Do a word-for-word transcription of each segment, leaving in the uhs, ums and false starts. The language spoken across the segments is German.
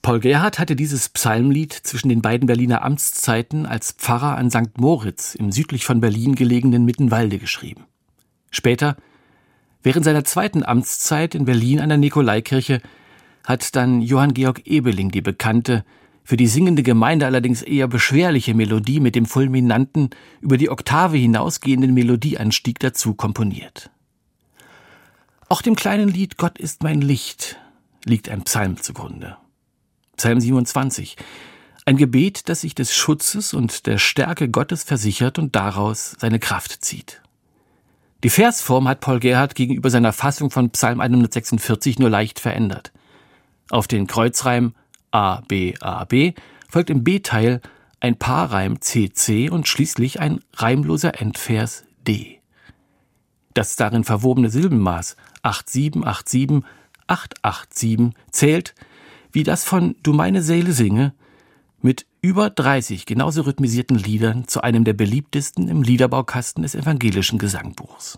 Paul Gerhardt hatte dieses Psalmlied zwischen den beiden Berliner Amtszeiten als Pfarrer an Sankt Moritz im südlich von Berlin gelegenen Mittenwalde geschrieben. Später, während seiner zweiten Amtszeit in Berlin an der Nikolaikirche, hat dann Johann Georg Ebeling die bekannte, für die singende Gemeinde allerdings eher beschwerliche Melodie mit dem fulminanten, über die Oktave hinausgehenden Melodieanstieg dazu komponiert. Auch dem kleinen Lied »Gott ist mein Licht« liegt ein Psalm zugrunde. Psalm siebenundzwanzig, ein Gebet, das sich des Schutzes und der Stärke Gottes versichert und daraus seine Kraft zieht. Die Versform hat Paul Gerhardt gegenüber seiner Fassung von Psalm hundertsechsundvierzig nur leicht verändert. Auf den Kreuzreim A, B, A, B folgt im B-Teil ein Paarreim C, C und schließlich ein reimloser Endvers D. Das darin verwobene Silbenmaß acht sieben acht sieben acht acht sieben zählt, wie das von »Du meine Seele singe«, mit über dreißig genauso rhythmisierten Liedern zu einem der beliebtesten im Liederbaukasten des evangelischen Gesangbuchs.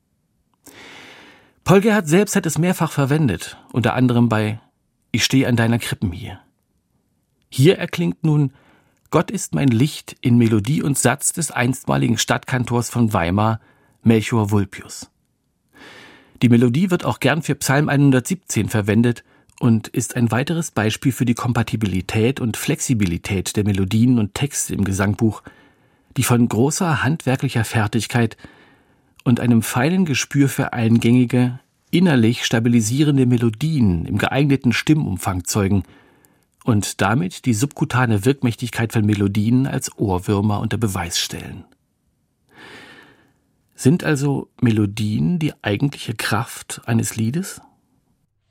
Paul Gerhardt selbst hat es mehrfach verwendet, unter anderem bei »Ich stehe an deiner Krippen hier«. Hier erklingt nun »Gott ist mein Licht« in Melodie und Satz des einstmaligen Stadtkantors von Weimar, Melchior Vulpius. Die Melodie wird auch gern für Psalm hundertsiebzehn verwendet und ist ein weiteres Beispiel für die Kompatibilität und Flexibilität der Melodien und Texte im Gesangbuch, die von großer handwerklicher Fertigkeit und einem feinen Gespür für eingängige, innerlich stabilisierende Melodien im geeigneten Stimmumfang zeugen und damit die subkutane Wirkmächtigkeit von Melodien als Ohrwürmer unter Beweis stellen. Sind also Melodien die eigentliche Kraft eines Liedes?